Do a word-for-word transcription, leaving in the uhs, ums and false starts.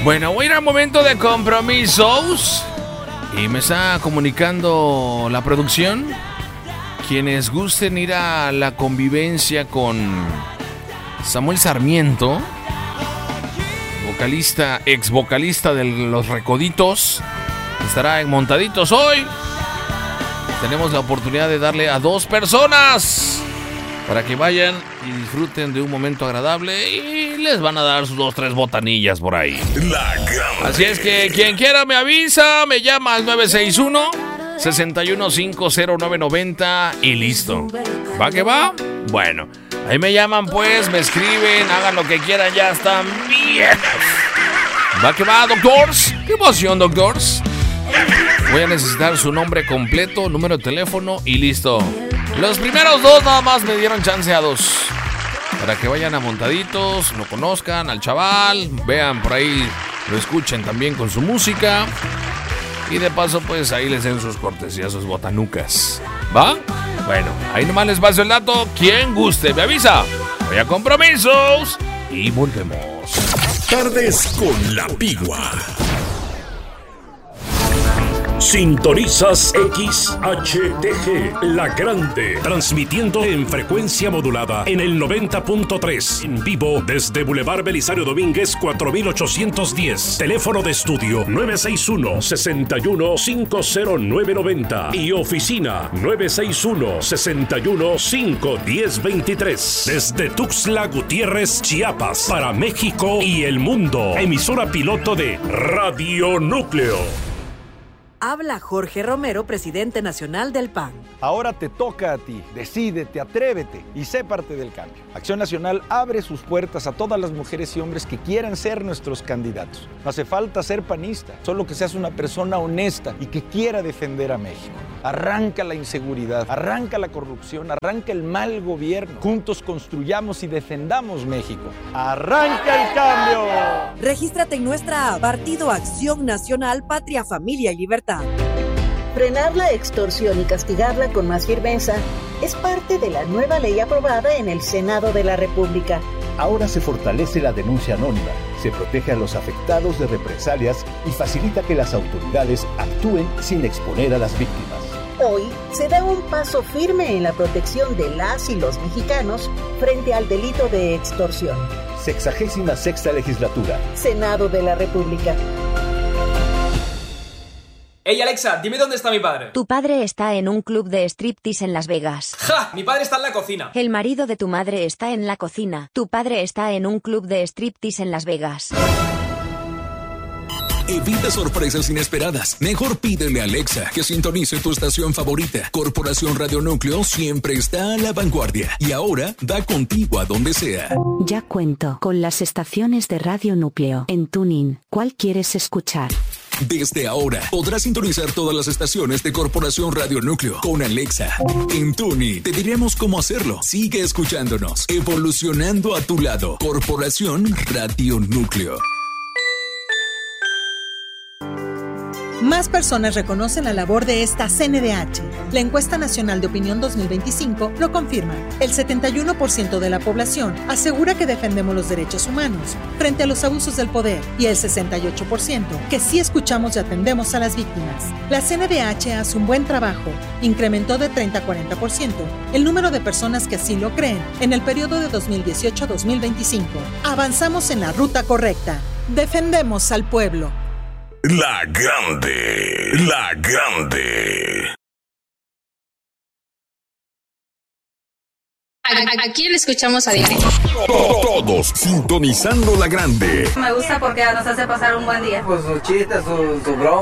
Bueno, voy a ir al momento de compromisos. Y me está comunicando la producción. Quienes gusten ir a la convivencia con Samuel Sarmiento, vocalista, ex vocalista de Los Recoditos, estará en Montaditos hoy. Tenemos la oportunidad de darle a dos personas para que vayan y disfruten de un momento agradable y les van a dar sus dos, tres botanillas por ahí. La Así es que quien quiera me avisa, me llama al nueve seis uno, seis uno cinco cero nueve nueve cero y listo. ¿Va que va? Bueno, ahí me llaman pues, me escriben, hagan lo que quieran, ya están bien. ¿Va que va, doctors? ¿Qué emoción, doctors? Voy a necesitar su nombre completo, número de teléfono y listo. Los primeros dos nada más me dieron chance a dos. Para que vayan a Montaditos, lo conozcan al chaval, vean por ahí, lo escuchen también con su música. Y de paso pues ahí les den sus cortesías, sus botanucas. ¿Va? Bueno, ahí nomás les paso el dato. Quien guste me avisa. Voy a compromisos y volvemos. Tardes con la Pigua. Sintonizas X H T G, La Grande, transmitiendo en frecuencia modulada en el noventa punto tres, en vivo desde Boulevard Belisario Domínguez cuatro mil ochocientos diez, teléfono de estudio nueve seis uno, seis uno cinco cero nueve nueve cero y oficina nueve seis uno, seis uno cinco uno cero dos tres, desde Tuxtla Gutiérrez, Chiapas, para México y el mundo, emisora piloto de Radio Núcleo. Habla Jorge Romero, presidente nacional del P A N. Ahora te toca a ti. Decídete, atrévete y sé parte del cambio. Acción Nacional abre sus puertas a todas las mujeres y hombres que quieran ser nuestros candidatos. No hace falta ser panista, solo que seas una persona honesta y que quiera defender a México. Arranca la inseguridad, arranca la corrupción, arranca el mal gobierno. Juntos construyamos y defendamos México. ¡Arranca el cambio! Regístrate en nuestra app Partido Acción Nacional, Patria, Familia y Libertad. Frenar la extorsión y castigarla con más firmeza es parte de la nueva ley aprobada en el Senado de la República. Ahora se fortalece la denuncia anónima, se protege a los afectados de represalias y facilita que las autoridades actúen sin exponer a las víctimas. Hoy se da un paso firme en la protección de las y los mexicanos frente al delito de extorsión. Sexagésima sexta legislatura. Senado de la República. Ey, Alexa, dime dónde está mi padre. Tu padre está en un club de striptease en Las Vegas. ¡Ja! Mi padre está en la cocina. El marido de tu madre está en la cocina. Tu padre está en un club de striptease en Las Vegas. Evita sorpresas inesperadas. Mejor pídele a Alexa que sintonice tu estación favorita. Corporación Radio Núcleo siempre está a la vanguardia y ahora da contigo a donde sea. Ya cuento con las estaciones de Radio Núcleo en TuneIn. ¿Cuál quieres escuchar? Desde ahora podrás sintonizar todas las estaciones de Corporación Radio Núcleo con Alexa. En TuneIn te diremos cómo hacerlo. Sigue escuchándonos, evolucionando a tu lado. Corporación Radio Núcleo. Más personas reconocen la labor de esta C N D H. La Encuesta Nacional de Opinión dos mil veinticinco lo confirma. El setenta y uno por ciento de la población asegura que defendemos los derechos humanos frente a los abusos del poder y el sesenta y ocho por ciento que sí escuchamos y atendemos a las víctimas. La C N D H hace un buen trabajo. Incrementó de treinta a cuarenta por ciento el número de personas que así lo creen en el periodo de dos mil dieciocho a dos mil veinticinco. Avanzamos en la ruta correcta. Defendemos al pueblo. La Grande, La Grande. Aquí le escuchamos a diario. Todos sintonizando La Grande. Me gusta porque nos hace pasar un buen día. Pues sus chistes, sus su bromas.